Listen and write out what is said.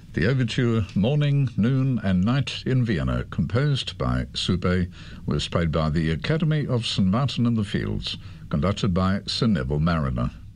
The overture Morning, Noon and Night in Vienna, composed by Soubé, was played by the Academy of St. Martin in the Fields, conducted by Sir Neville Marriner.